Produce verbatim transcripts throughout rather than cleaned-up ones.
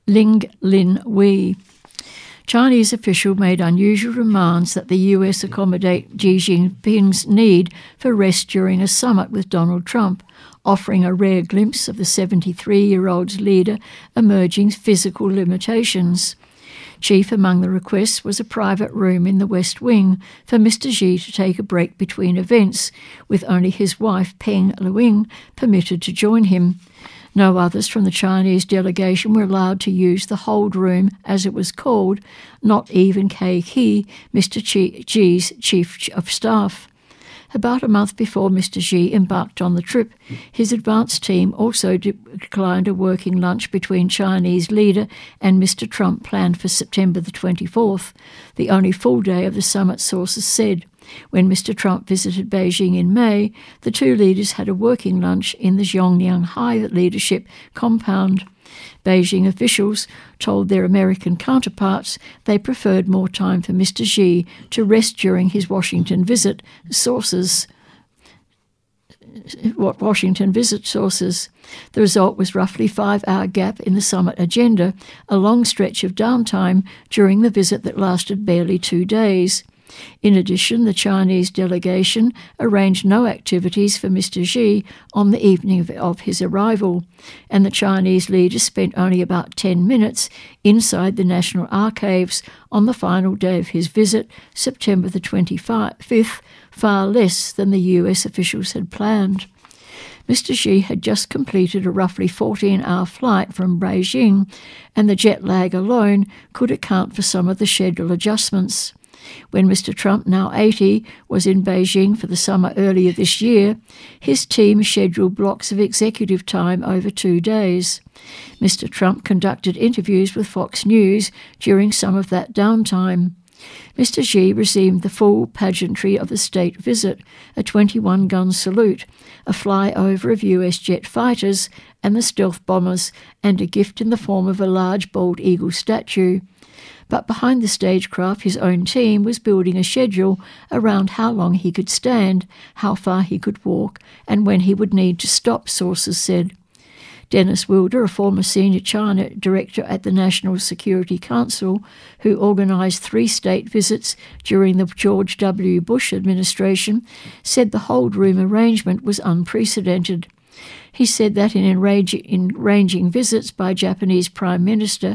Ling Lin Wei. Chinese official made unusual demands that the U S accommodate Xi Jinping's need for rest during a summit with Donald Trump, offering a rare glimpse of the seventy-three-year-old's leader emerging physical limitations. Chief among the requests was a private room in the West Wing for Mister Xi to take a break between events, with only his wife Peng Liying permitted to join him. No others from the Chinese delegation were allowed to use the hold room, as it was called, not even Kei He, Mister Xi's chief of staff. About a month before Mister Xi embarked on the trip, his advance team also declined a working lunch between Chinese leader and Mister Trump planned for September the twenty-fourth, the only full day of the summit, sources said. When Mister Trump visited Beijing in May, the two leaders had a working lunch in the Zhongyang High Leadership compound. Beijing officials told their American counterparts they preferred more time for Mister Xi to rest during his Washington visit, sources Washington visit sources. The result was roughly five-hour gap in the summit agenda, a long stretch of downtime during the visit that lasted barely two days. In addition, the Chinese delegation arranged no activities for Mister Xi on the evening of, of his arrival, and the Chinese leader spent only about ten minutes inside the National Archives on the final day of his visit, September the twenty-fifth, far less than the U S officials had planned. Mister Xi had just completed a roughly fourteen-hour flight from Beijing, and the jet lag alone could account for some of the schedule adjustments. When Mister Trump, now eighty, was in Beijing for the summer earlier this year, his team scheduled blocks of executive time over two days. Mister Trump conducted interviews with Fox News during some of that downtime. Mister Xi received the full pageantry of the state visit, a twenty-one gun salute, a flyover of U S jet fighters and the stealth bombers, and a gift in the form of a large bald eagle statue. But behind the stagecraft, his own team was building a schedule around how long he could stand, how far he could walk, and when he would need to stop, sources said. Dennis Wilder, a former senior China director at the National Security Council, who organised three state visits during the George W. Bush administration, said the hold room arrangement was unprecedented. He said that in arranging visits by Japanese Prime Minister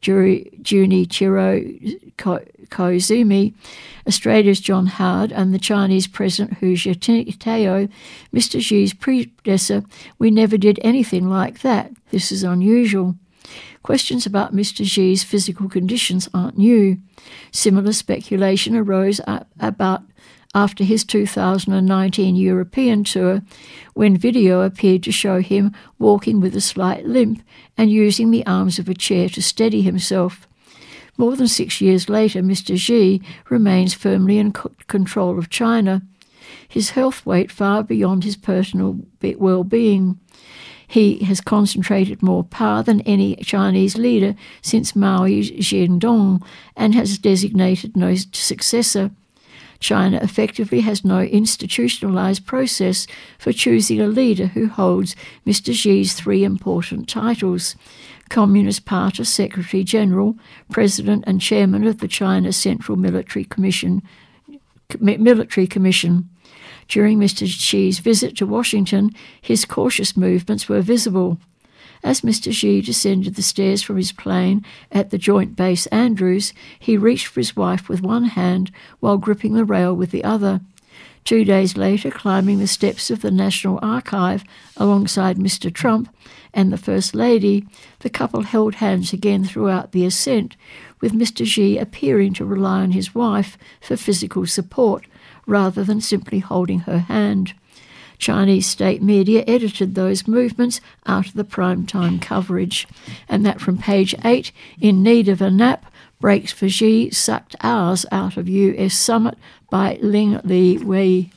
Junichiro Koizumi, Australia's John Howard, and the Chinese President Hu Jintao, Mister Xi's predecessor, we never did anything like that. This is unusual. Questions about Mister Xi's physical conditions aren't new. Similar speculation arose about after his two thousand nineteen European tour, when video appeared to show him walking with a slight limp and using the arms of a chair to steady himself. More than six years later, Mister Xi remains firmly in co- control of China. His health weighed far beyond his personal well-being. He has concentrated more power than any Chinese leader since Mao Zedong and has designated no successor. China effectively has no institutionalized process for choosing a leader who holds Mister Xi's three important titles: Communist Party Secretary General, President and Chairman of the China Central Military Commission. Military Commission. During Mister Xi's visit to Washington, his cautious movements were visible. As Mister Xi descended the stairs from his plane at the Joint Base Andrews, he reached for his wife with one hand while gripping the rail with the other. Two days later, climbing the steps of the National Archive alongside Mister Trump and the First Lady, the couple held hands again throughout the ascent, with Mister Xi appearing to rely on his wife for physical support rather than simply holding her hand. Chinese state media edited those movements out of the primetime coverage. And that from page eight, in need of a nap, breaks for Xi sucked hours out of U S summit by Ling Li Wei.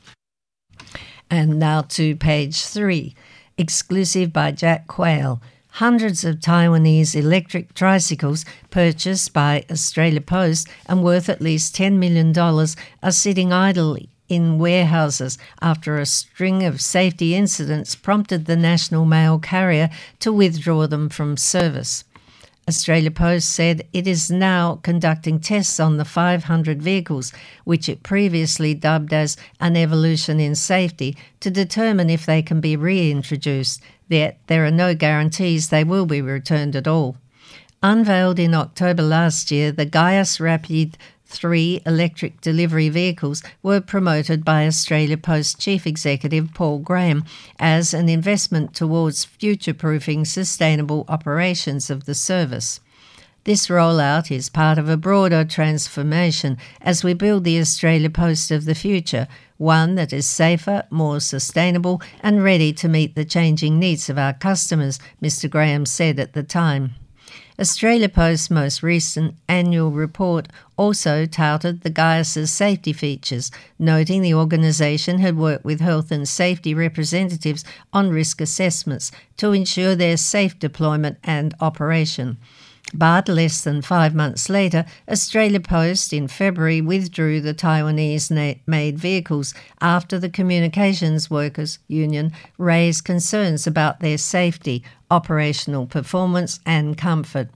And now to page three, exclusive by Jack Quayle. Hundreds of Taiwanese electric tricycles purchased by Australia Post and worth at least ten million dollars are sitting idly in warehouses after a string of safety incidents prompted the national mail carrier to withdraw them from service. Australia Post said it is now conducting tests on the five hundred vehicles, which it previously dubbed as an evolution in safety, to determine if they can be reintroduced, yet there are no guarantees they will be returned at all. Unveiled in October last year, the Gaius Rapid three electric delivery vehicles were promoted by Australia Post Chief Executive Paul Graham as an investment towards future-proofing sustainable operations of the service. This rollout is part of a broader transformation as we build the Australia Post of the future, one that is safer, more sustainable and ready to meet the changing needs of our customers, Mister Graham said at the time. Australia Post's most recent annual report also touted the Gaius's safety features, noting the organisation had worked with health and safety representatives on risk assessments to ensure their safe deployment and operation. But less than five months later, Australia Post in February withdrew the Taiwanese-made vehicles after the Communications Workers Union raised concerns about their safety, operational performance and comfort.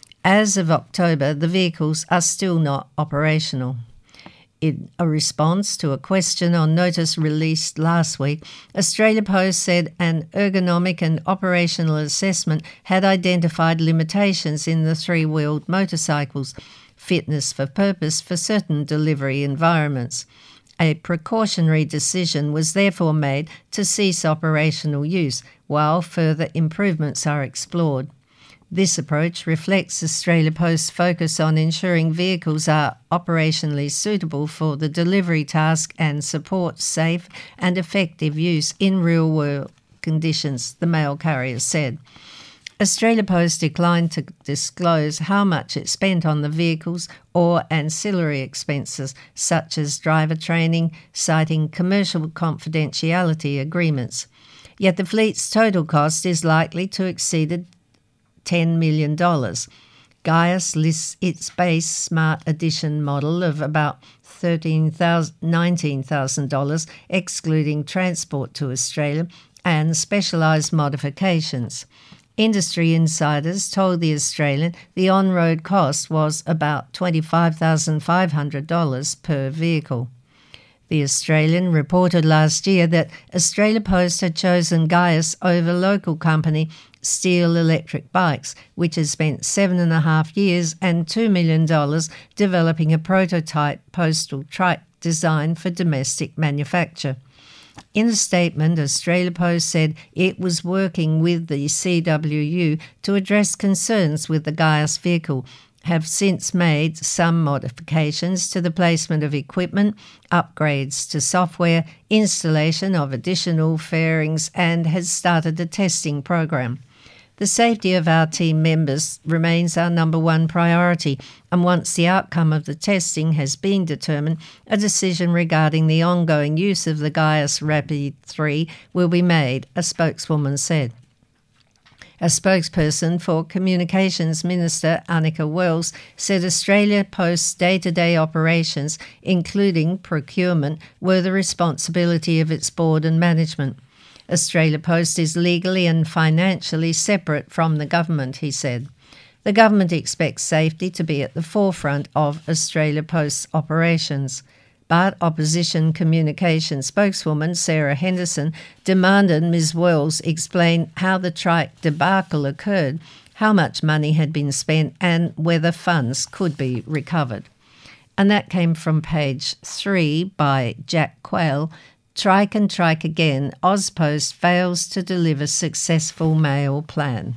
As of October, the vehicles are still not operational. In a response to a question on notice released last week, Australia Post said an ergonomic and operational assessment had identified limitations in the three-wheeled motorcycles, fitness for purpose for certain delivery environments. A precautionary decision was therefore made to cease operational use, while further improvements are explored. This approach reflects Australia Post's focus on ensuring vehicles are operationally suitable for the delivery task and support safe and effective use in real-world conditions, the mail carrier said. Australia Post declined to disclose how much it spent on the vehicles or ancillary expenses, such as driver training, citing commercial confidentiality agreements. Yet the fleet's total cost is likely to exceed ten million dollars. Gaius lists its base Smart Edition model of about thirteen thousand dollars, nineteen thousand dollars, excluding transport to Australia, and specialised modifications. Industry insiders told The Australian the on-road cost was about twenty-five thousand five hundred dollars per vehicle. The Australian reported last year that Australia Post had chosen Gaius over local company Steel Electric Bikes, which has spent seven and a half years and two million dollars developing a prototype postal trike designed for domestic manufacture. In a statement, Australia Post said it was working with the C W U to address concerns with the Gaius vehicle, have since made some modifications to the placement of equipment, upgrades to software, installation of additional fairings, and has started a testing program. The safety of our team members remains our number one priority, and once the outcome of the testing has been determined, a decision regarding the ongoing use of the Gaius Rapid three will be made, a spokeswoman said. A spokesperson for Communications Minister Annika Wells said Australia Post's day-to-day operations, including procurement, were the responsibility of its board and management. Australia Post is legally and financially separate from the government, he said. The government expects safety to be at the forefront of Australia Post's operations. But opposition communications spokeswoman Sarah Henderson demanded Miz Wells explain how the trike debacle occurred, how much money had been spent and whether funds could be recovered. And that came from page three by Jack Quayle. Trike and trike again, AusPost fails to deliver successful mail plan.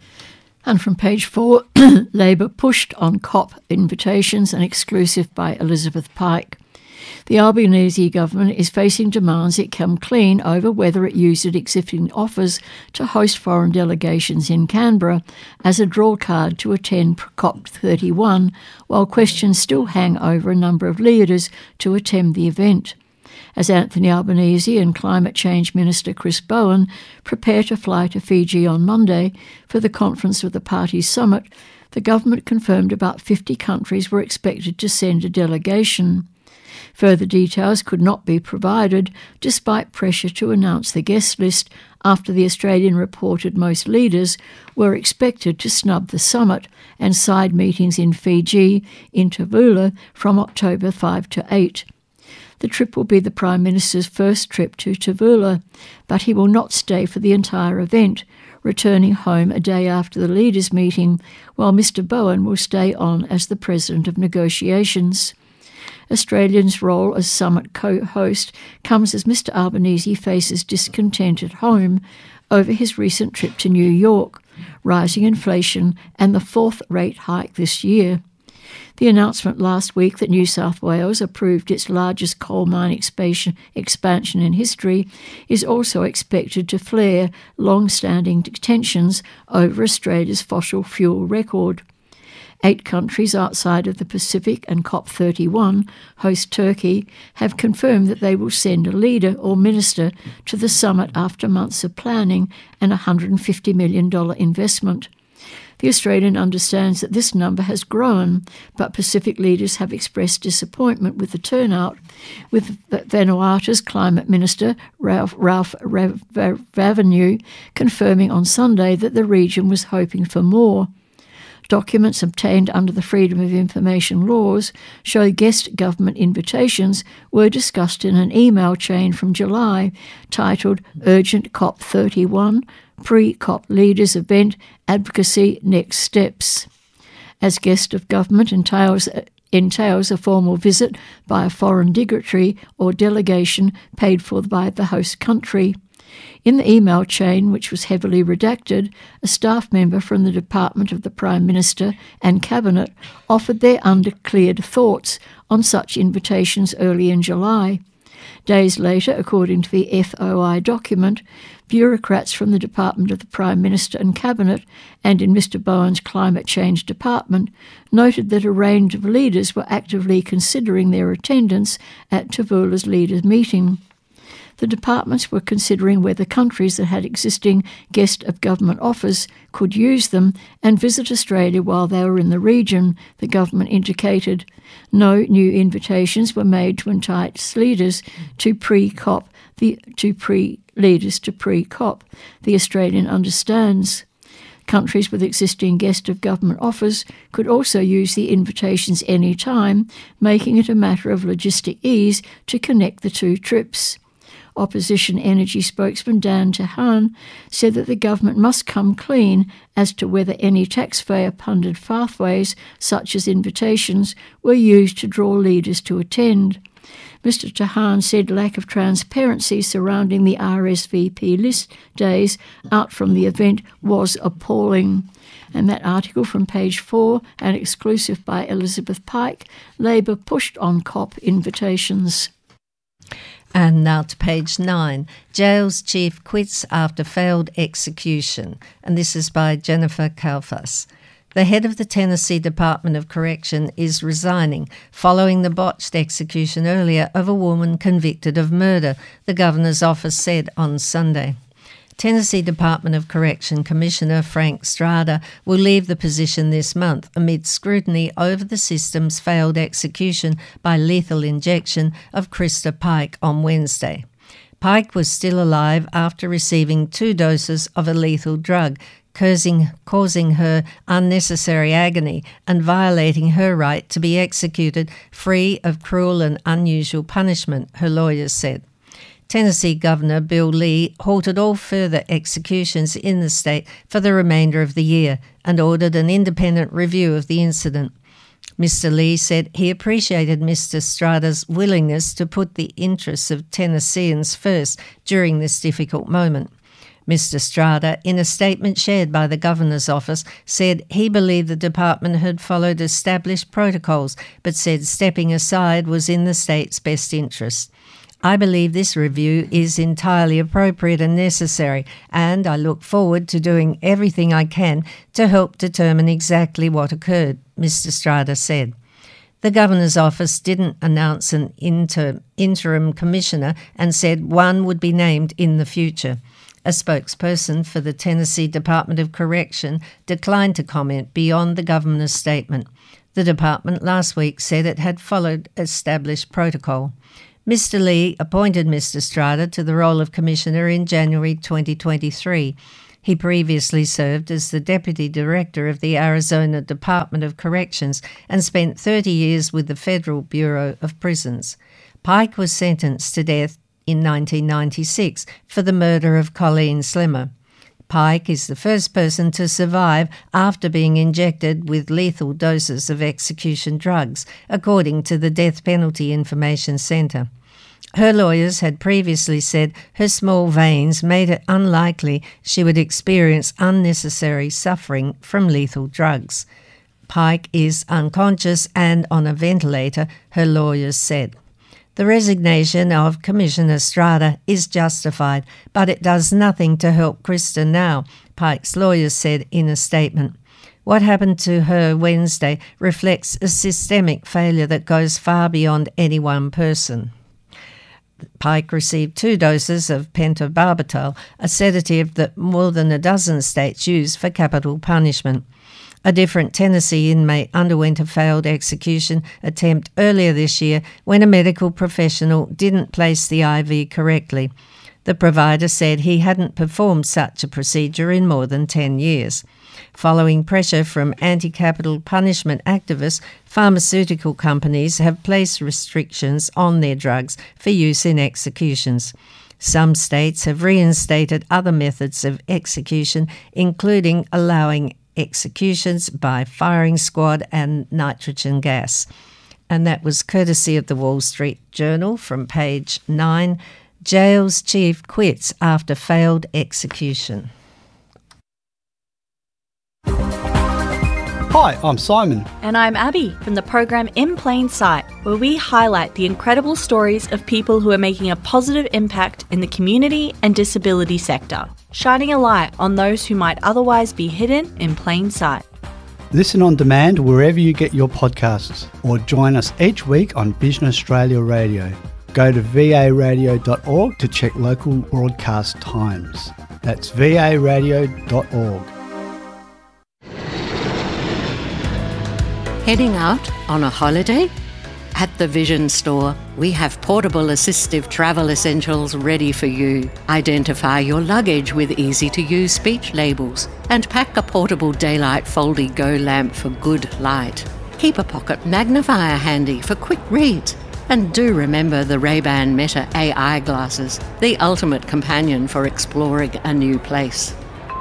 And from page four, Labor pushed on COP invitations and exclusive by Elizabeth Pike. The Albanese government is facing demands it come clean over whether it used its existing offers to host foreign delegations in Canberra as a draw card to attend COP thirty-one, while questions still hang over a number of leaders to attend the event. As Anthony Albanese and Climate Change Minister Chris Bowen prepare to fly to Fiji on Monday for the conference of the party's summit, the government confirmed about fifty countries were expected to send a delegation. Further details could not be provided, despite pressure to announce the guest list after the Australian reported most leaders were expected to snub the summit and side meetings in Fiji, in Tavula, from October fifth to eighth. The trip will be the Prime Minister's first trip to Tavula, but he will not stay for the entire event, returning home a day after the leaders' meeting, while Mister Bowen will stay on as the President of Negotiations. Australia's role as summit co-host comes as Mister Albanese faces discontent at home over his recent trip to New York, rising inflation and the fourth rate hike this year. The announcement last week that New South Wales approved its largest coal mine expansion, expansion in history is also expected to flare long-standing tensions over Australia's fossil fuel record. Eight countries outside of the Pacific and COP thirty-one, host Turkey, have confirmed that they will send a leader or minister to the summit after months of planning and a one hundred fifty million dollars investment. The Australian understands that this number has grown, but Pacific leaders have expressed disappointment with the turnout, with Vanuatu's Climate Minister Ralph, Ralph Ravenu confirming on Sunday that the region was hoping for more. Documents obtained under the Freedom of Information laws show guest government invitations were discussed in an email chain from July titled Urgent COP thirty-one, Pre-COP Leaders Event, Advocacy Next Steps. As guest of government entails, entails a formal visit by a foreign dignitary or delegation paid for by the host country. In the email chain, which was heavily redacted, a staff member from the Department of the Prime Minister and Cabinet offered their undeclared thoughts on such invitations early in July. Days later, according to the F O I document, bureaucrats from the Department of the Prime Minister and Cabinet and in Mister Bowen's Climate Change Department noted that a range of leaders were actively considering their attendance at Tavula's leaders' meeting. The departments were considering whether countries that had existing guest of government offers could use them and visit Australia while they were in the region, the government indicated. No new invitations were made to entice leaders to pre-COP, the, to pre-leaders to pre-COP, the Australian understands. Countries with existing guest of government offers could also use the invitations any time, making it a matter of logistic ease to connect the two trips. Opposition energy spokesman Dan Tehan said that the government must come clean as to whether any taxpayer-funded pathways, such as invitations, were used to draw leaders to attend. Mister Tehan said lack of transparency surrounding the R S V P list days out from the event was appalling. And that article from page four, and exclusive by Elizabeth Pike, Labor pushed on COP invitations. And now to page nine. Jail's chief quits after failed execution. And this is by Jennifer Kalfas. The head of the Tennessee Department of Correction is resigning following the botched execution earlier of a woman convicted of murder, the governor's office said on Sunday. Tennessee Department of Correction Commissioner Frank Strada will leave the position this month amid scrutiny over the system's failed execution by lethal injection of Krista Pike on Wednesday. Pike was still alive after receiving two doses of a lethal drug, causing, causing her unnecessary agony and violating her right to be executed free of cruel and unusual punishment, her lawyers said. Tennessee Governor Bill Lee halted all further executions in the state for the remainder of the year and ordered an independent review of the incident. Mister Lee said he appreciated Mister Strada's willingness to put the interests of Tennesseans first during this difficult moment. Mister Strada, in a statement shared by the governor's office, said he believed the department had followed established protocols, but said stepping aside was in the state's best interest. I believe this review is entirely appropriate and necessary, and I look forward to doing everything I can to help determine exactly what occurred, Mister Strada said. The governor's office didn't announce an inter- interim commissioner and said one would be named in the future. A spokesperson for the Tennessee Department of Correction declined to comment beyond the governor's statement. The department last week said it had followed established protocol. Mister Lee appointed Mister Strada to the role of Commissioner in January twenty twenty-three. He previously served as the Deputy Director of the Arizona Department of Corrections and spent thirty years with the Federal Bureau of Prisons. Pike was sentenced to death in nineteen ninety-six for the murder of Colleen Slimmer. Pike is the first person to survive after being injected with lethal doses of execution drugs, according to the Death Penalty Information Centre. Her lawyers had previously said her small veins made it unlikely she would experience unnecessary suffering from lethal drugs. Pike is unconscious and on a ventilator, her lawyers said. The resignation of Commissioner Strada is justified, but it does nothing to help Krista now, Pike's lawyers said in a statement. What happened to her Wednesday reflects a systemic failure that goes far beyond any one person. Pike received two doses of pentobarbital, a sedative that more than a dozen states use for capital punishment. A different Tennessee inmate underwent a failed execution attempt earlier this year when a medical professional didn't place the I V correctly. The provider said he hadn't performed such a procedure in more than ten years. Following pressure from anti-capital punishment activists, pharmaceutical companies have placed restrictions on their drugs for use in executions. Some states have reinstated other methods of execution, including allowing executions by firing squad and nitrogen gas. And that was courtesy of the Wall Street Journal from page nine. Jail's chief quits after failed execution. Hi, I'm Simon. And I'm Abby from the program In Plain Sight, where we highlight the incredible stories of people who are making a positive impact in the community and disability sector, shining a light on those who might otherwise be hidden in plain sight. Listen on demand wherever you get your podcasts, or join us each week on Vision Australia Radio. Go to v a radio dot org to check local broadcast times. That's v a radio dot org. Heading out on a holiday? At the Vision Store, we have portable assistive travel essentials ready for you. Identify your luggage with easy-to-use speech labels and pack a portable daylight Foldy Go lamp for good light. Keep a pocket magnifier handy for quick reads. And do remember the Ray-Ban Meta A I glasses, the ultimate companion for exploring a new place.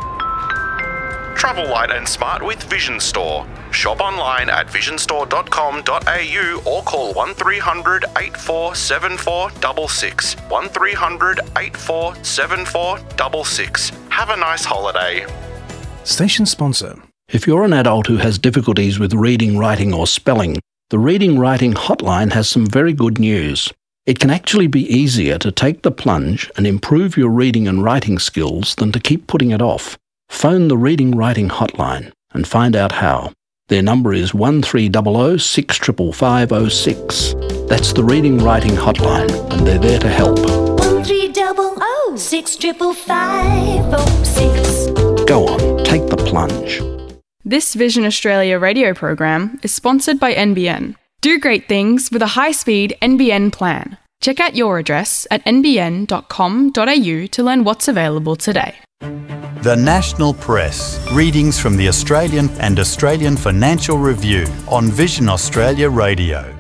Travel light and smart with Vision Store. Shop online at vision store dot com dot a u or call one three hundred, eight four seven four, six six. one three hundred, eight four seven four, six six. Have a nice holiday. Station sponsor. If you're an adult who has difficulties with reading, writing or spelling, the Reading Writing Hotline has some very good news. It can actually be easier to take the plunge and improve your reading and writing skills than to keep putting it off. Phone the Reading Writing Hotline and find out how. Their number is one three zero zero, six five five five zero six. That's the Reading Writing Hotline, and they're there to help. one three zero zero, six five five five zero six. Go on, take the plunge. This Vision Australia radio program is sponsored by N B N. Do great things with a high-speed N B N plan. Check out your address at n b n dot com dot a u to learn what's available today. The National Press. Readings from the Australian and Australian Financial Review on Vision Australia Radio.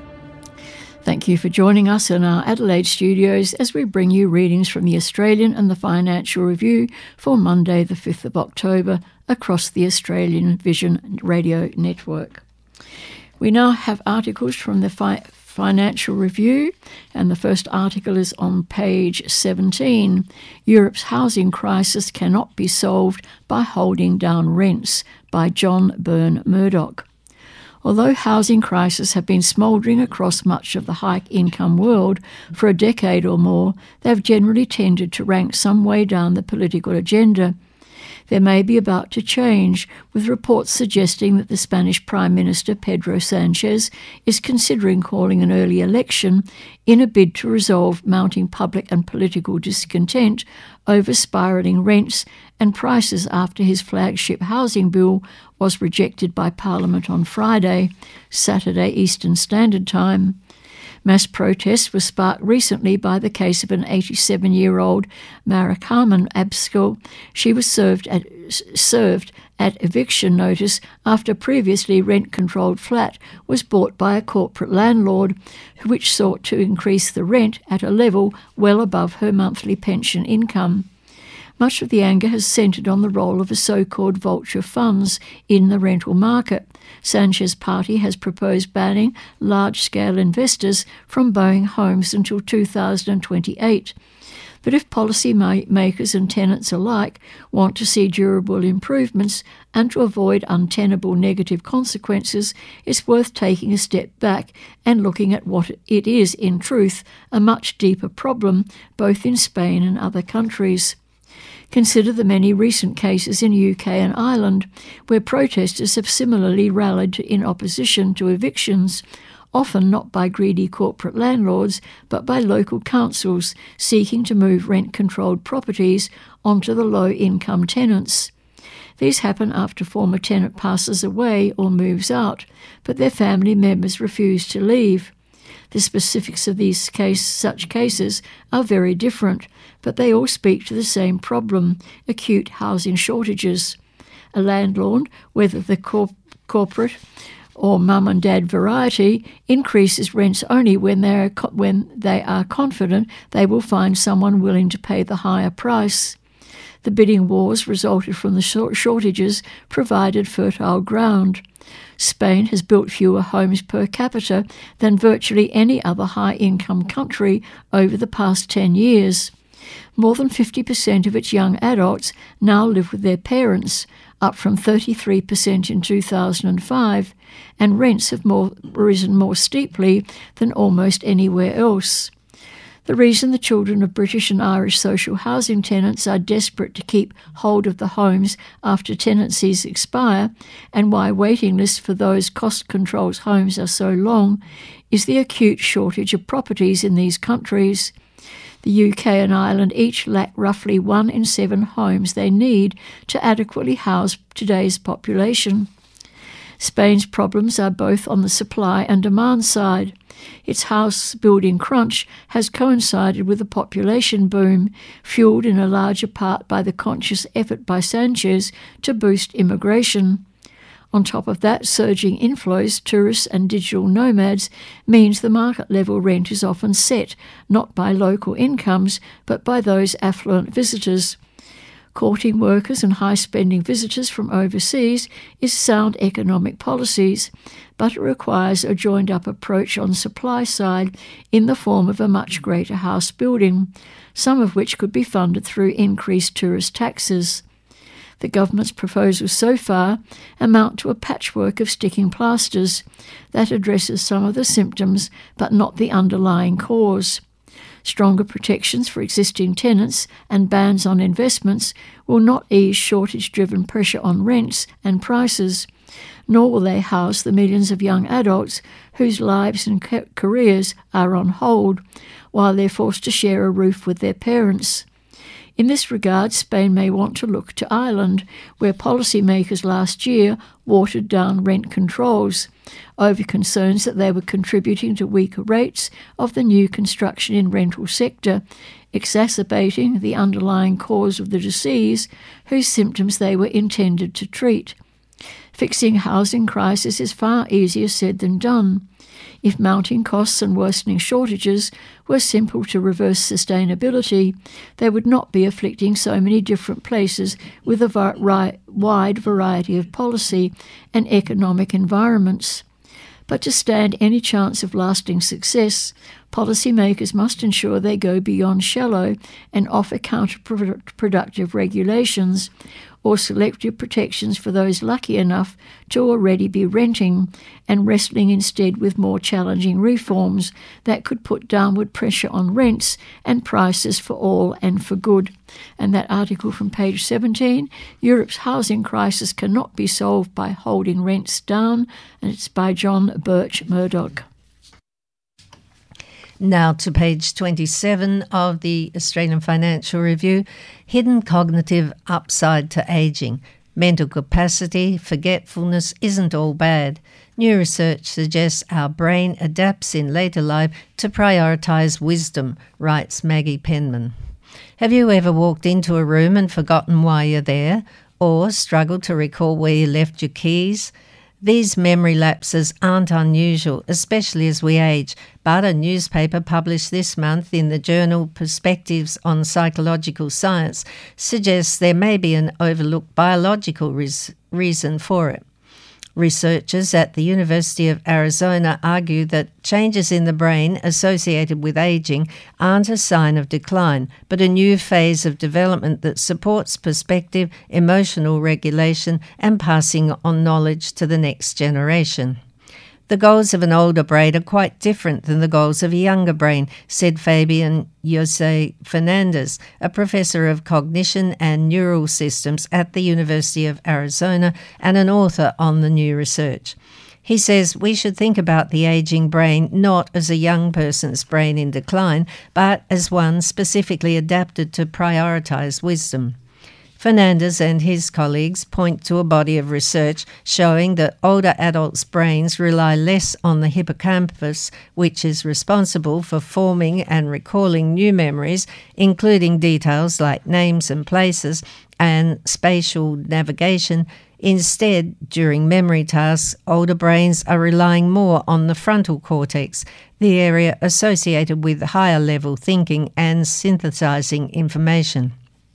Thank you for joining us in our Adelaide studios as we bring you readings from the Australian and the Financial Review for Monday the fifth of October across the Australian Vision Radio Network. We now have articles from the fi- Financial Review, and the first article is on page seventeen. Europe's housing crisis cannot be solved by holding down rents, by John Byrne Murdoch. Although housing crises have been smouldering across much of the high-income world for a decade or more, they have generally tended to rank some way down the political agenda. They may be about to change, with reports suggesting that the Spanish Prime Minister Pedro Sanchez is considering calling an early election in a bid to resolve mounting public and political discontent over spiralling rents and prices after his flagship housing bill was rejected by Parliament on Friday, Saturday Eastern Standard Time. Mass protests were sparked recently by the case of an eighty-seven-year-old Mara Carmen Abscal. She was served at, served at eviction notice after a previously rent-controlled flat was bought by a corporate landlord, which sought to increase the rent at a level well above her monthly pension income. Much of the anger has centred on the role of the so-called vulture funds in the rental market. Sanchez's party has proposed banning large-scale investors from buying homes until two thousand twenty-eight. But if policy makers and tenants alike want to see durable improvements and to avoid untenable negative consequences, it's worth taking a step back and looking at what it is, in truth, a much deeper problem, both in Spain and other countries. Consider the many recent cases in U K and Ireland where protesters have similarly rallied in opposition to evictions, often not by greedy corporate landlords, but by local councils seeking to move rent-controlled properties onto the low-income tenants. These happen after former tenant passes away or moves out, but their family members refuse to leave. The specifics of these case, such cases are very different, but they all speak to the same problem, acute housing shortages. A landlord, whether the corp- corporate or mum and dad variety, increases rents only when they are co- when they are confident they will find someone willing to pay the higher price. The bidding wars resulted from the short- shortages provided fertile ground. Spain has built fewer homes per capita than virtually any other high-income country over the past ten years. More than fifty percent of its young adults now live with their parents, up from thirty-three percent in two thousand five, and rents have more, risen more steeply than almost anywhere else. The reason the children of British and Irish social housing tenants are desperate to keep hold of the homes after tenancies expire, and why waiting lists for those cost-controlled homes are so long, is the acute shortage of properties in these countries. The U K and Ireland each lack roughly one in seven homes they need to adequately house today's population. Spain's problems are both on the supply and demand side. Its house-building crunch has coincided with a population boom, fuelled in a larger part by the conscious effort by Sanchez to boost immigration. On top of that, surging inflows, tourists and digital nomads, means the market-level rent is often set not by local incomes but by those affluent visitors. Courting workers and high-spending visitors from overseas is sound economic policies, but it requires a joined-up approach on supply side in the form of a much greater house building, some of which could be funded through increased tourist taxes. The government's proposals so far amount to a patchwork of sticking plasters that addresses some of the symptoms but not the underlying cause. Stronger protections for existing tenants and bans on investments will not ease shortage-driven pressure on rents and prices, nor will they house the millions of young adults whose lives and ca- careers are on hold while they're forced to share a roof with their parents. In this regard, Spain may want to look to Ireland, where policymakers last year watered down rent controls over concerns that they were contributing to weaker rates of the new construction in rental sector, exacerbating the underlying cause of the disease whose symptoms they were intended to treat. Fixing housing crisis is far easier said than done. If mounting costs and worsening shortages were simple to reverse sustainability, they would not be afflicting so many different places with a vari- wide variety of policy and economic environments. But to stand any chance of lasting success, policymakers must ensure they go beyond shallow and offer counterproductive regulations or selective protections for those lucky enough to already be renting, and wrestling instead with more challenging reforms that could put downward pressure on rents and prices for all and for good. And that article from page seventeen, Europe's housing crisis cannot be solved by holding rents down, and it's by John Birch Murdoch. Now to page twenty-seven of the Australian Financial Review, Hidden Cognitive Upside to Ageing, Mental capacity, forgetfulness isn't all bad. New research suggests our brain adapts in later life to prioritise wisdom, writes Maggie Penman. Have you ever walked into a room and forgotten why you're there, or struggled to recall where you left your keys? These memory lapses aren't unusual, especially as we age, but a newspaper published this month in the journal Perspectives on Psychological Science suggests there may be an overlooked biological res- reason for it. Researchers at the University of Arizona argue that changes in the brain associated with aging aren't a sign of decline, but a new phase of development that supports perspective, emotional regulation, and passing on knowledge to the next generation. The goals of an older brain are quite different than the goals of a younger brain, said Fabian Jose Fernandez, a professor of cognition and neural systems at the University of Arizona and an author on the new research. He says we should think about the aging brain not as a young person's brain in decline, but as one specifically adapted to prioritize wisdom. Fernandez and his colleagues point to a body of research showing that older adults' brains rely less on the hippocampus, which is responsible for forming and recalling new memories, including details like names and places and spatial navigation. Instead, during memory tasks, older brains are relying more on the frontal cortex, the area associated with higher-level thinking and synthesizing information.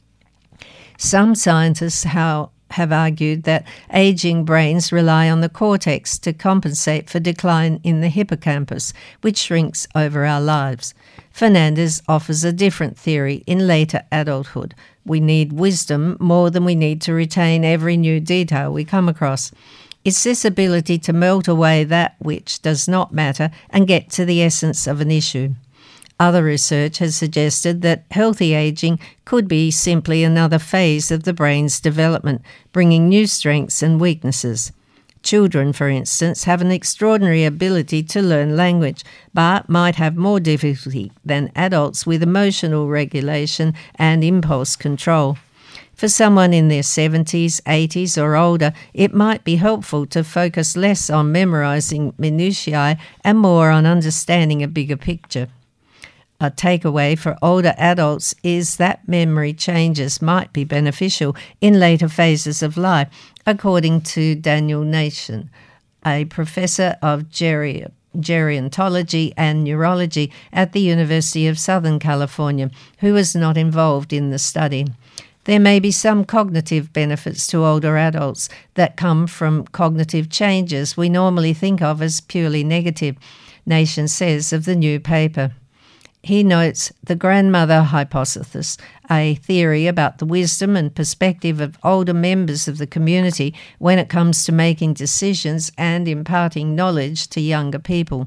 Some scientists how, have argued that aging brains rely on the cortex to compensate for decline in the hippocampus, which shrinks over our lives. Fernandez offers a different theory in later adulthood. We need wisdom more than we need to retain every new detail we come across. It's this ability to melt away that which does not matter and get to the essence of an issue. Other research has suggested that healthy aging could be simply another phase of the brain's development, bringing new strengths and weaknesses. Children, for instance, have an extraordinary ability to learn language, but might have more difficulty than adults with emotional regulation and impulse control. For someone in their seventies, eighties or older, it might be helpful to focus less on memorizing minutiae and more on understanding a bigger picture. A takeaway for older adults is that memory changes might be beneficial in later phases of life, according to Daniel Nation, a professor of geri- gerontology and neurology at the University of Southern California, who was not involved in the study. There may be some cognitive benefits to older adults that come from cognitive changes we normally think of as purely negative, Nation says of the new paper. He notes the grandmother hypothesis, a theory about the wisdom and perspective of older members of the community when it comes to making decisions and imparting knowledge to younger people.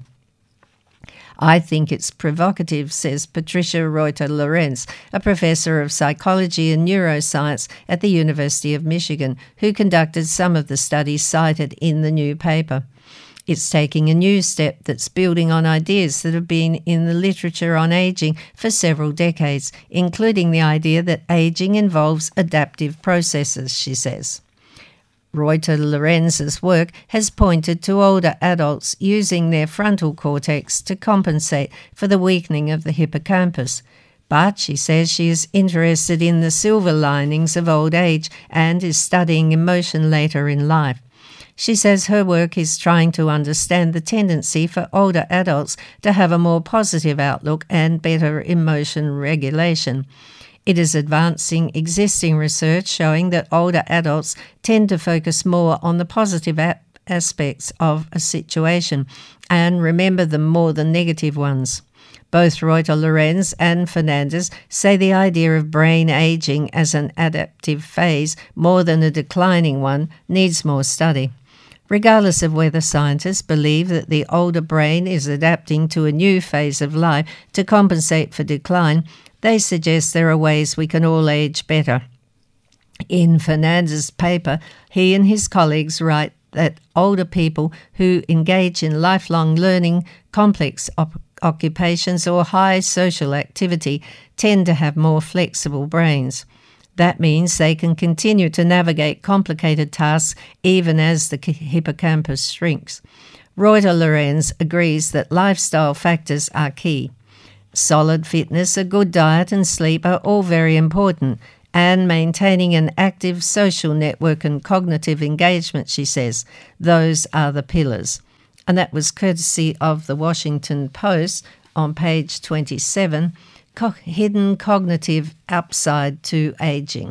I think it's provocative, says Patricia Reuter-Lorenz, a professor of psychology and neuroscience at the University of Michigan, who conducted some of the studies cited in the new paper. It's taking a new step that's building on ideas that have been in the literature on aging for several decades, including the idea that aging involves adaptive processes, she says. Reuter-Lorenz's work has pointed to older adults using their frontal cortex to compensate for the weakening of the hippocampus. But she says she is interested in the silver linings of old age and is studying emotion later in life. She says her work is trying to understand the tendency for older adults to have a more positive outlook and better emotion regulation. It is advancing existing research showing that older adults tend to focus more on the positive a- aspects of a situation and remember them more than negative ones. Both Reuter-Lorenz and Fernandez say the idea of brain aging as an adaptive phase more than a declining one needs more study. Regardless of whether scientists believe that the older brain is adapting to a new phase of life to compensate for decline, they suggest there are ways we can all age better. In Fernandez's paper, he and his colleagues write that older people who engage in lifelong learning, complex op- occupations or high social activity tend to have more flexible brains. That means they can continue to navigate complicated tasks even as the hippocampus shrinks. Reuter Lorenz agrees that lifestyle factors are key. Solid fitness, a good diet and sleep are all very important, and maintaining an active social network and cognitive engagement, she says. Those are the pillars. And that was courtesy of the Washington Post on page twenty-seven, Co- Hidden Cognitive Upside to Aging.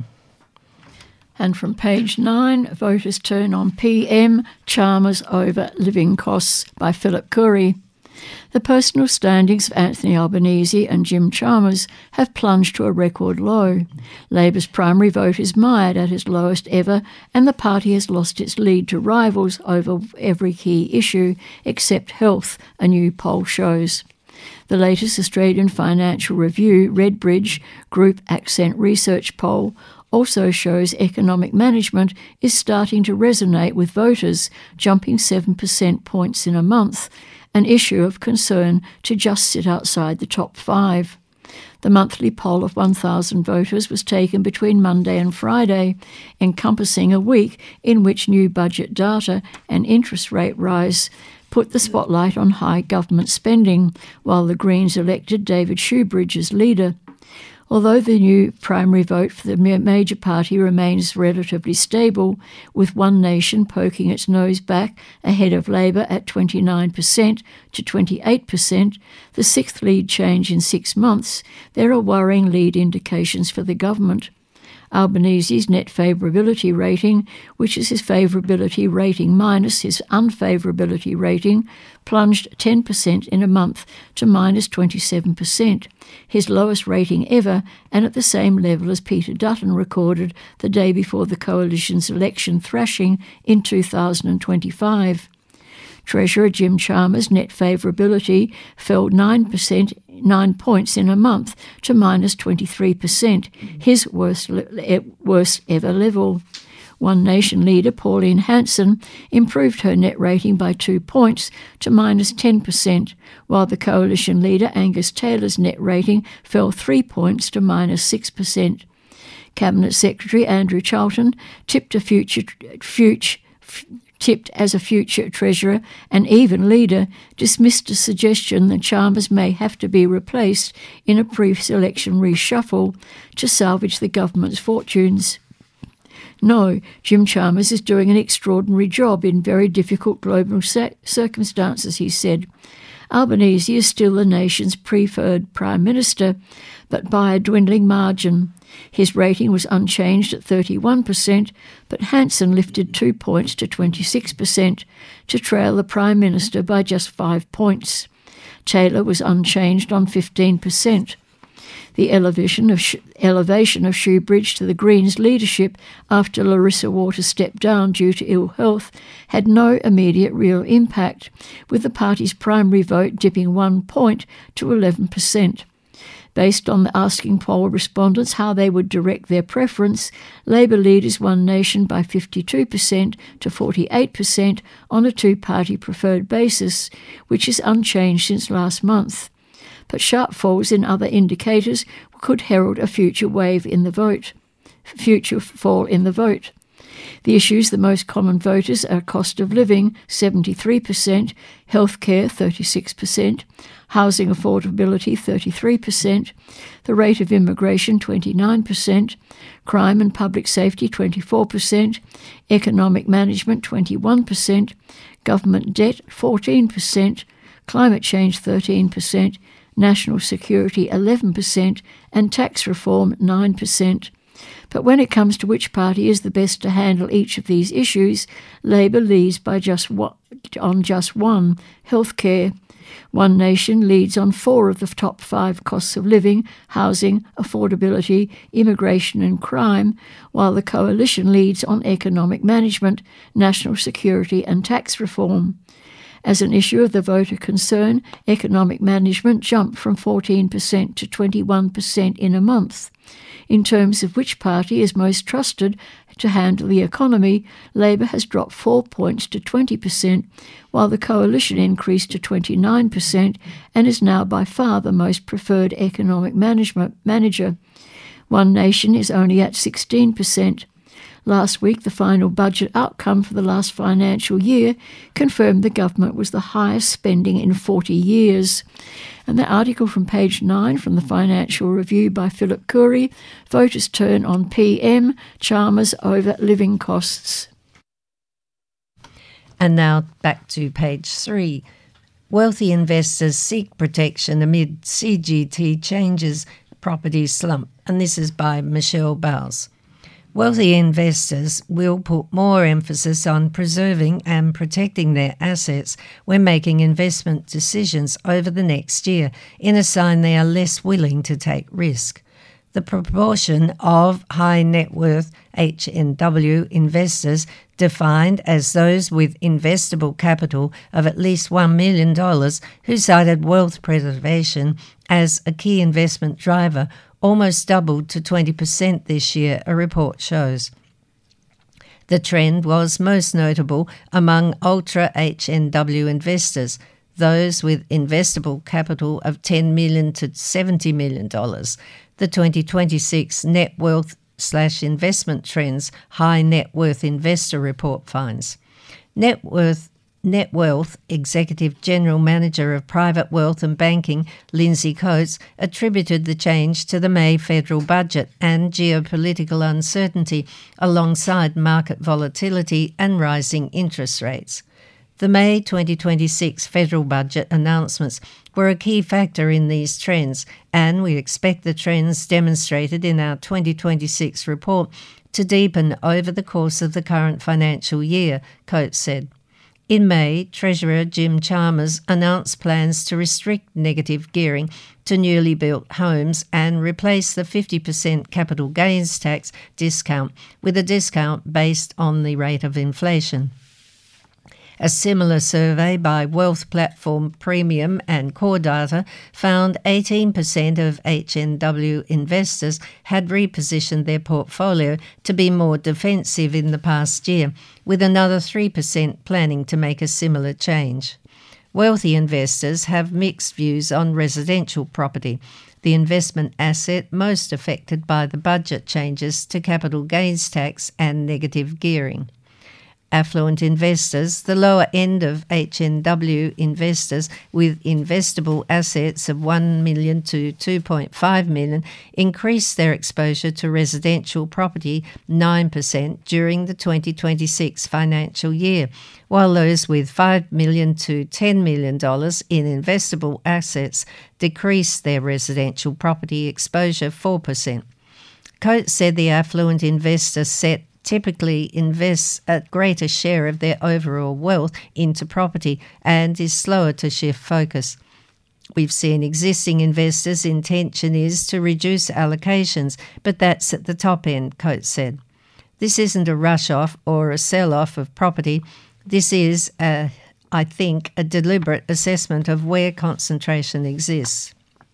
And from page nine, voters turn on P M, Chalmers over living costs by Philip Curry. The personal standings of Anthony Albanese and Jim Chalmers have plunged to a record low. Labor's primary vote is mired at its lowest ever, and the party has lost its lead to rivals over every key issue except health, a new poll shows. The latest Australian Financial Review Redbridge Group Accent Research poll also shows economic management is starting to resonate with voters, jumping seven percent points in a month, an issue of concern to just sit outside the top five. The monthly poll of one thousand voters was taken between Monday and Friday, encompassing a week in which new budget data and interest rate rise put the spotlight on high government spending, while the Greens elected David Shoebridge as leader. Although the new primary vote for the major party remains relatively stable, with One Nation poking its nose back ahead of Labor at twenty-nine percent to twenty-eight percent, the sixth lead change in six months, there are worrying lead indications for the government. Albanese's net favourability rating, which is his favourability rating minus his unfavourability rating, plunged ten percent in a month to minus twenty-seven percent, his lowest rating ever, and at the same level as Peter Dutton recorded the day before the Coalition's election thrashing in two thousand twenty-five. Treasurer Jim Chalmers' net favourability fell nine percent, nine points in a month to minus twenty-three percent, his worst, worst ever level. One Nation leader Pauline Hanson improved her net rating by two points to minus ten percent, while the Coalition leader Angus Taylor's net rating fell three points to minus six percent. Cabinet Secretary Andrew Charlton tipped a future future tipped as a future Treasurer and even leader, dismissed a suggestion that Chalmers may have to be replaced in a pre-election reshuffle to salvage the government's fortunes. No, Jim Chalmers is doing an extraordinary job in very difficult global circumstances, he said. Albanese is still the nation's preferred Prime Minister, but by a dwindling margin. His rating was unchanged at thirty-one percent, but Hanson lifted two points to twenty-six percent, to trail the Prime Minister by just five points. Taylor was unchanged on fifteen percent. The elevation of, Sh- elevation of Shoebridge to the Greens' leadership after Larissa Waters stepped down due to ill health had no immediate real impact, with the party's primary vote dipping one point to eleven percent. Based on the asking poll respondents how they would direct their preference, Labor leaders One Nation by fifty-two percent to forty-eight percent on a two-party preferred basis, which is unchanged since last month. But sharp falls in other indicators could herald a future wave in the vote, future fall in the vote. The issues the most common voters are cost of living, seventy-three percent, healthcare, thirty-six percent, housing affordability, thirty-three percent, the rate of immigration, twenty-nine percent, crime and public safety, twenty-four percent, economic management, twenty-one percent, government debt, fourteen percent, climate change, thirteen percent, national security, eleven percent, and tax reform, nine percent. But when it comes to which party is the best to handle each of these issues, Labor leads by just one, on just one, healthcare. One Nation leads on four of the top five costs of living, housing, affordability, immigration and crime, while the Coalition leads on economic management, national security and tax reform. As an issue of the voter concern, economic management jumped from fourteen percent to twenty-one percent in a month. In terms of which party is most trusted to handle the economy, Labor has dropped four points to twenty percent, while the Coalition increased to twenty-nine percent and is now by far the most preferred economic management manager. One Nation is only at sixteen percent. Last week, the final budget outcome for the last financial year confirmed the government was the highest spending in forty years. And the article from page nine from the Financial Review by Philip Curry, voters turn on P M, Chalmers over living costs. And now back to page three. Wealthy investors seek protection amid C G T changes, property slump. And this is by Michelle Bowles. Wealthy investors will put more emphasis on preserving and protecting their assets when making investment decisions over the next year, in a sign they are less willing to take risk. The proportion of high net worth H N W investors, defined as those with investable capital of at least one million dollars, who cited wealth preservation as a key investment driver, almost doubled to twenty percent this year, a report shows. The trend was most notable among ultra H N W investors, those with investable capital of ten million dollars to seventy million dollars. The twenty twenty-six Net Wealth slash Investment Trends High Net Worth Investor Report finds. Net Worth Net Wealth Executive General Manager of Private Wealth and Banking, Lindsay Coates, attributed the change to the May federal budget and geopolitical uncertainty alongside market volatility and rising interest rates. The May twenty twenty-six federal budget announcements were a key factor in these trends, and we expect the trends demonstrated in our twenty twenty-six report to deepen over the course of the current financial year, Coates said. In May, Treasurer Jim Chalmers announced plans to restrict negative gearing to newly built homes and replace the fifty percent capital gains tax discount with a discount based on the rate of inflation. A similar survey by wealth platform Premium and Core Data found eighteen percent of H N W investors had repositioned their portfolio to be more defensive in the past year, with another three percent planning to make a similar change. Wealthy investors have mixed views on residential property, the investment asset most affected by the budget changes to capital gains tax and negative gearing. Affluent investors, the lower end of H N W investors with investable assets of one million dollars to two point five million dollars, increased their exposure to residential property nine percent during the twenty twenty-six financial year, while those with five million dollars to ten million dollars in investable assets decreased their residential property exposure four percent. Coates said the affluent investor set typically invests a greater share of their overall wealth into property and is slower to shift focus. We've seen existing investors' intention is to reduce allocations, but that's at the top end, Coates said. This isn't a rush-off or a sell-off of property. This is, a, I think, a deliberate assessment of where concentration exists.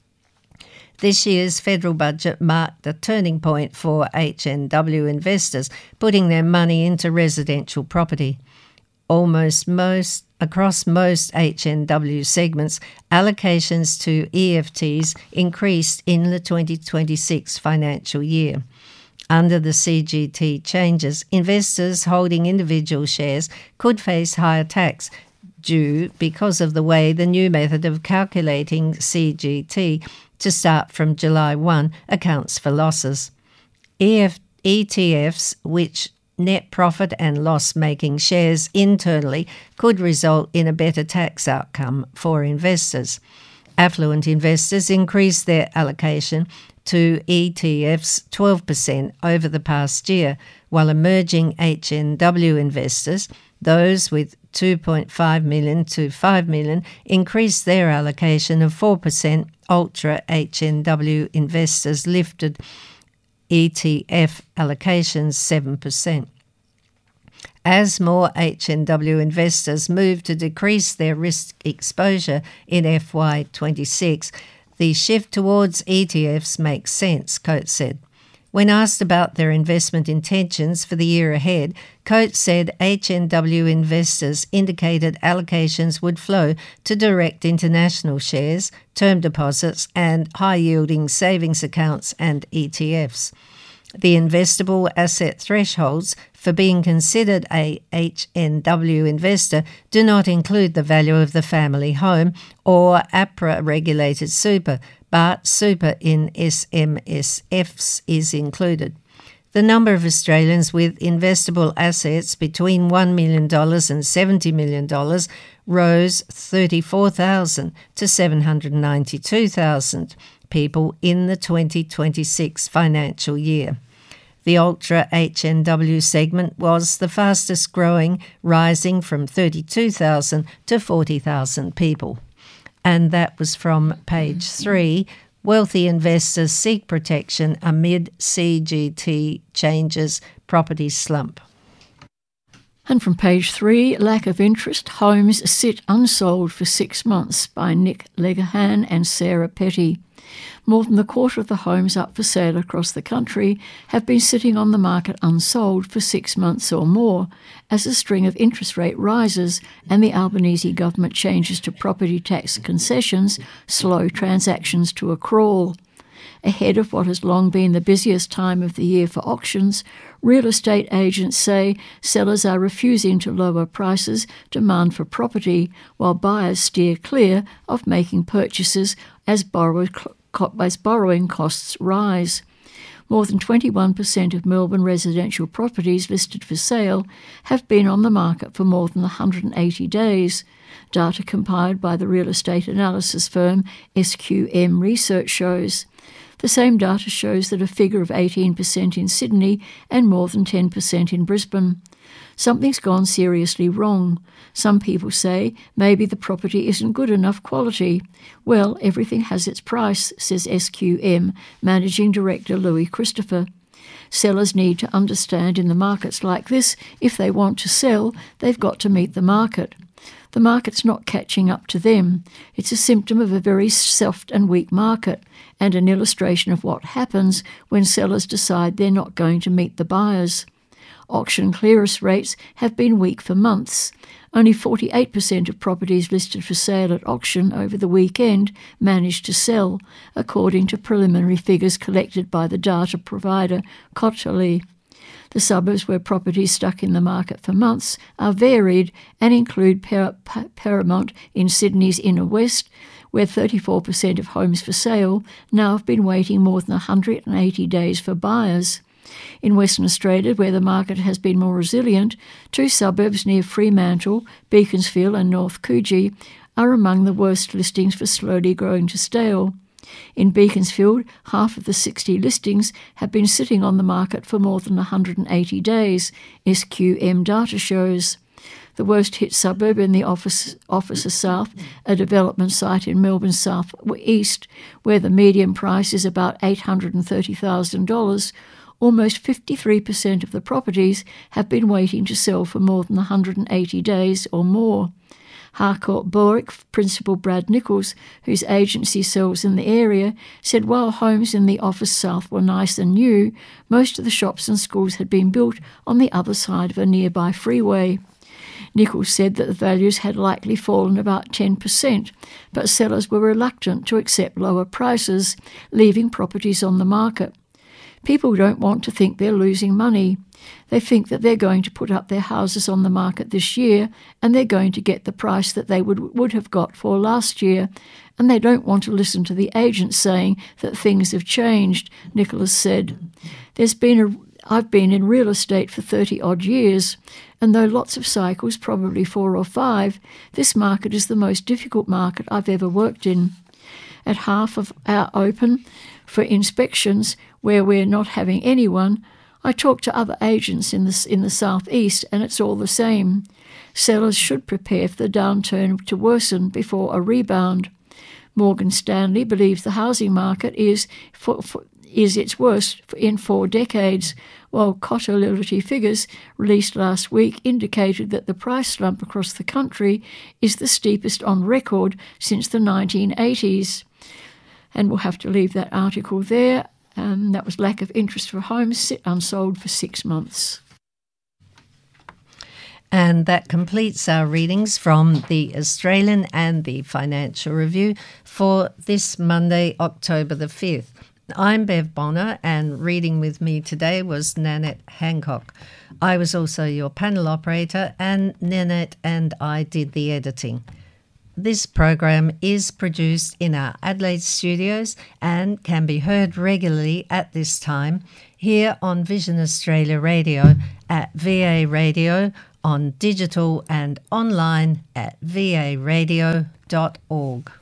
This year's federal budget marked a turning point for H N W investors putting their money into residential property. Almost most across most H N W segments, allocations to E F Ts increased in the twenty twenty-six financial year. Under the C G T changes, investors holding individual shares could face higher tax due because of the way the new method of calculating C G T to start from July first accounts for losses. E T Fs, which net profit and loss-making shares internally, could result in a better tax outcome for investors. Affluent investors increased their allocation to E T Fs twelve percent over the past year, while emerging H N W investors, those with two point five million dollars to five million dollars, increased their allocation of four percent. Ultra H N W investors lifted E T F allocations seven percent. As more H N W investors move to decrease their risk exposure in F Y twenty-six, the shift towards E T Fs makes sense, Coates said. When asked about their investment intentions for the year ahead, Coates said H N W investors indicated allocations would flow to direct international shares, term deposits and high-yielding savings accounts and E T Fs. The investable asset thresholds for being considered a H N W investor do not include the value of the family home or A P R A-regulated super, but super in S M S Fs is included. The number of Australians with investable assets between one million dollars and seventy million dollars rose thirty-four thousand to seven hundred ninety-two thousand people in the twenty twenty-six financial year. The Ultra H N W segment was the fastest growing, rising from thirty-two thousand to forty thousand people. And that was from page three. Wealthy investors seek protection amid C G T changes, property slump. And from page three, lack of interest, homes sit unsold for six months by Nick Legahan and Sarah Petty. More than a quarter of the homes up for sale across the country have been sitting on the market unsold for six months or more as a string of interest rate rises and the Albanese government changes to property tax concessions slow transactions to a crawl. Ahead of what has long been the busiest time of the year for auctions, real estate agents say sellers are refusing to lower prices, demand for property, while buyers steer clear of making purchases as borrower as borrowing costs rise. More than twenty-one percent of Melbourne residential properties listed for sale have been on the market for more than one hundred eighty days. Data compiled by the real estate analysis firm S Q M Research shows. The same data shows that a figure of eighteen percent in Sydney and more than ten percent in Brisbane. Something's gone seriously wrong. Some people say maybe the property isn't good enough quality. Well, everything has its price, says S Q M Managing Director Louis Christopher. Sellers need to understand in the markets like this, if they want to sell, they've got to meet the market. The market's not catching up to them. It's a symptom of a very soft and weak market and an illustration of what happens when sellers decide they're not going to meet the buyers. Auction clearance rates have been weak for months. Only forty-eight percent of properties listed for sale at auction over the weekend managed to sell, according to preliminary figures collected by the data provider Coterly. The suburbs where properties stuck in the market for months are varied and include Par- Par- Paramount in Sydney's inner west, where thirty-four percent of homes for sale now have been waiting more than one hundred eighty days for buyers. In Western Australia, where the market has been more resilient, two suburbs near Fremantle, Beaconsfield and North Coogee, are among the worst listings for slowly growing to stale. In Beaconsfield, half of the sixty listings have been sitting on the market for more than one hundred eighty days, S Q M data shows. The worst hit suburb in the Office, Officer South, a development site in Melbourne's south east, where the median price is about eight hundred thirty thousand dollars, almost fifty-three percent of the properties have been waiting to sell for more than one hundred eighty days or more. Harcourt Borwick Principal Brad Nichols, whose agency sells in the area, said while homes in the Office South were nice and new, most of the shops and schools had been built on the other side of a nearby freeway. Nichols said that the values had likely fallen about ten percent, but sellers were reluctant to accept lower prices, leaving properties on the market. People don't want to think they're losing money. They think that they're going to put up their houses on the market this year and they're going to get the price that they would, would have got for last year, and they don't want to listen to the agents saying that things have changed, Nicholas said. There's been a I've been in real estate for thirty-odd years, and though lots of cycles, probably four or five, this market is the most difficult market I've ever worked in. At half of our open for inspections, where we're not having anyone, I talk to other agents in the, in the southeast, and it's all the same. Sellers should prepare for the downturn to worsen before a rebound. Morgan Stanley believes the housing market is for, for is its worst in four decades, while Coterly figures released last week indicated that the price slump across the country is the steepest on record since the nineteen eighties. And we'll have to leave that article there. Um, that was lack of interest for homes sit unsold for six months. And that completes our readings from the Australian and the Financial Review for this Monday, October the fifth. I'm Bev Bonner, and reading with me today was Nanette Hancock. I was also your panel operator, and Nanette and I did the editing. This program is produced in our Adelaide studios and can be heard regularly at this time here on Vision Australia Radio at V A Radio, on digital and online at v a radio dot org.